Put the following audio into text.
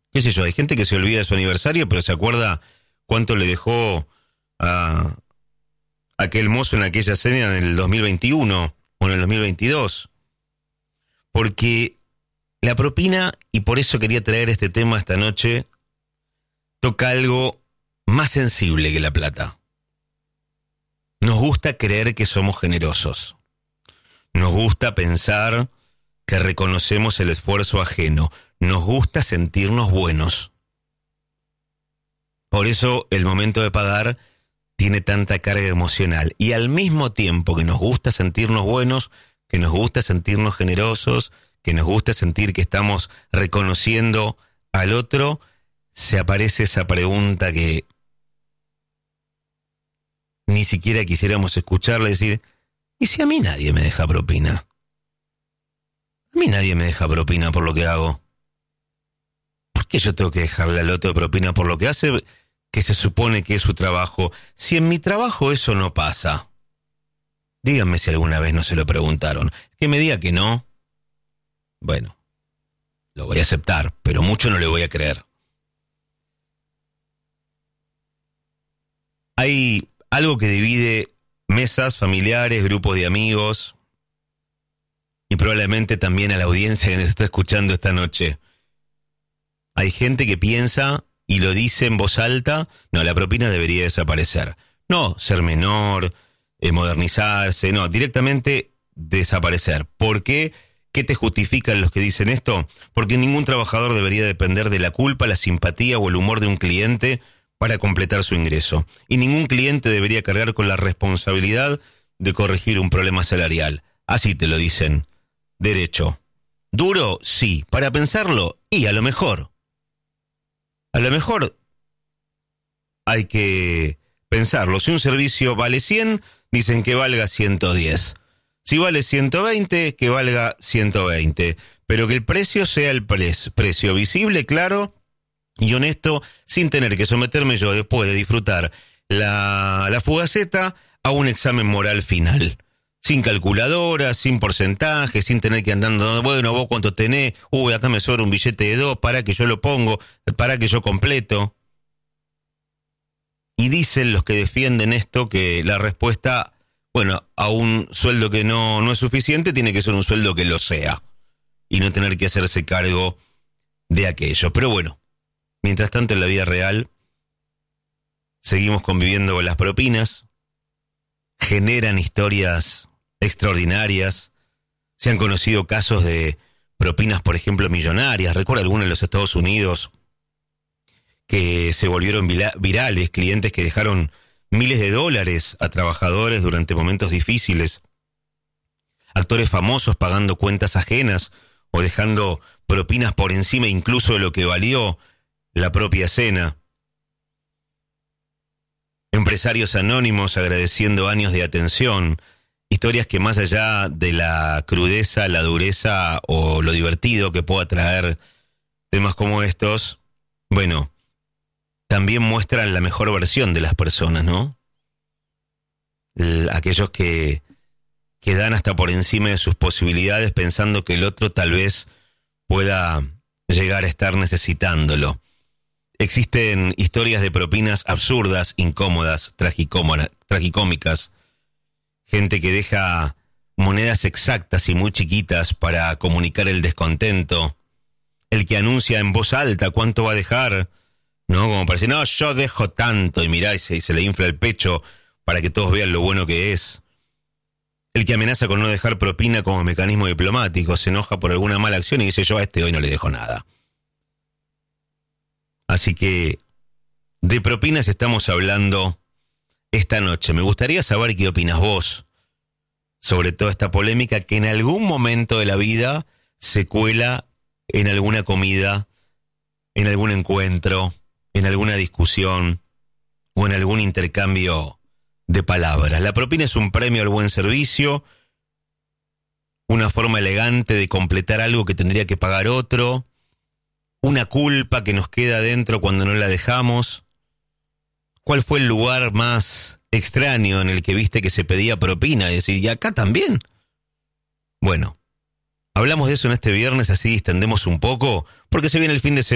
qué sé yo, hay gente que se olvida de su aniversario, pero se acuerda cuánto le dejó a aquel mozo en aquella cena en el 2021 o en el 2022. Porque la propina, y por eso quería traer este tema esta noche, toca algo más sensible que la plata. Nos gusta creer que somos generosos. Nos gusta pensar que reconocemos el esfuerzo ajeno. Nos gusta sentirnos buenos. Por eso el momento de pagar tiene tanta carga emocional. Y al mismo tiempo que nos gusta sentirnos buenos, que nos gusta sentirnos generosos, que nos gusta sentir que estamos reconociendo al otro, se aparece esa pregunta que ni siquiera quisiéramos escucharla, decir, ¿y si a mí nadie me deja propina? A mí nadie me deja propina por lo que hago. ¿Por qué yo tengo que dejarle al otro propina por lo que hace, que se supone que es su trabajo? Si en mi trabajo eso no pasa. Díganme si alguna vez no se lo preguntaron. Que me diga que no. Bueno, lo voy a aceptar, pero mucho no le voy a creer. Hay algo que divide mesas familiares, grupos de amigos y probablemente también a la audiencia que nos está escuchando esta noche. Hay gente que piensa y lo dice en voz alta, no, la propina debería desaparecer. No, ser menor, modernizarse, no, directamente desaparecer. ¿Por qué? ¿Qué te justifican los que dicen esto? Porque ningún trabajador debería depender de la culpa, la simpatía o el humor de un cliente para completar su ingreso. Y ningún cliente debería cargar con la responsabilidad de corregir un problema salarial. Así te lo dicen. Derecho. ¿Duro? Sí. ¿Para pensarlo? Y a lo mejor. A lo mejor hay que pensarlo. Si un servicio vale 100, dicen que valga 110. Si vale 120, que valga 120. Pero que el precio sea el precio visible, claro y honesto, sin tener que someterme yo después de disfrutar la fugaceta a un examen moral final. Sin calculadora, sin porcentaje, sin tener que andando, bueno, vos cuánto tenés, acá me sobra un billete de 2, para que yo lo pongo, para que yo completo. Y dicen los que defienden esto que la respuesta, bueno, a un sueldo que no es suficiente, tiene que ser un sueldo que lo sea. Y no tener que hacerse cargo de aquello. Pero bueno, mientras tanto en la vida real, seguimos conviviendo con las propinas, generan historias extraordinarias, se han conocido casos de propinas, por ejemplo, millonarias. Recuerdo algunos en los Estados Unidos que se volvieron virales, clientes que dejaron miles de dólares a trabajadores durante momentos difíciles, actores famosos pagando cuentas ajenas o dejando propinas por encima incluso de lo que valió la propia cena, empresarios anónimos agradeciendo años de atención, historias que más allá de la crudeza, la dureza o lo divertido que pueda traer temas como estos, bueno, también muestran la mejor versión de las personas, ¿no? Aquellos que dan hasta por encima de sus posibilidades pensando que el otro tal vez pueda llegar a estar necesitándolo. Existen historias de propinas absurdas, incómodas, tragicómicas. Gente que deja monedas exactas y muy chiquitas para comunicar el descontento. El que anuncia en voz alta cuánto va a dejar, ¿no? Como para decir, no, yo dejo tanto, y mirá, y se le infla el pecho para que todos vean lo bueno que es. El que amenaza con no dejar propina como mecanismo diplomático, se enoja por alguna mala acción y dice, yo a este hoy no le dejo nada. Así que de propinas estamos hablando esta noche. Me gustaría saber qué opinas vos sobre toda esta polémica que en algún momento de la vida se cuela en alguna comida, en algún encuentro, en alguna discusión o en algún intercambio de palabras. La propina es un premio al buen servicio, una forma elegante de completar algo que tendría que pagar otro, una culpa que nos queda dentro cuando no la dejamos. ¿Cuál fue el lugar más extraño en el que viste que se pedía propina? Y decís, ¿y acá también? Bueno, hablamos de eso en este viernes, así distendemos un poco, porque se viene el fin de semana.